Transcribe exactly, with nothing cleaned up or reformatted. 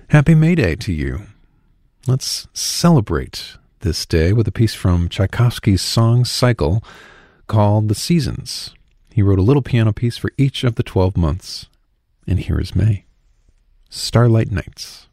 Happy May Day to you. Let's celebrate this day with a piece from Tchaikovsky's song cycle called The Seasons. He wrote a little piano piece for each of the twelve months. And here is May. Starlight Nights.